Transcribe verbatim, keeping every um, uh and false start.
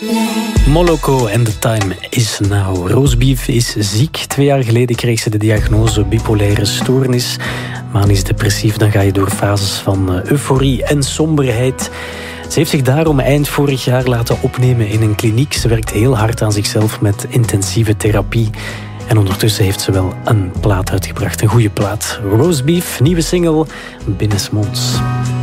Moloko en The Time Is Now. Roosbeef is ziek. Twee jaar geleden kreeg ze de diagnose bipolaire stoornis. Manisch depressief, dan ga je door fases van euforie en somberheid. Ze heeft zich daarom eind vorig jaar laten opnemen in een kliniek. Ze werkt heel hard aan zichzelf met intensieve therapie. En ondertussen heeft ze wel een plaat uitgebracht, een goede plaat. Roosbeef, nieuwe single, Binnensmonds.